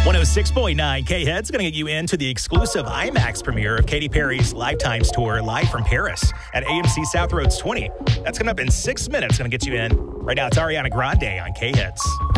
106.9 K-Head's going to get you into the exclusive IMAX premiere of Katy Perry's Lifetimes tour live from Paris at AMC South Roads 20. That's coming up in 6 minutes. Going to get you in. Right now, it's Ariana Grande on K-Heads.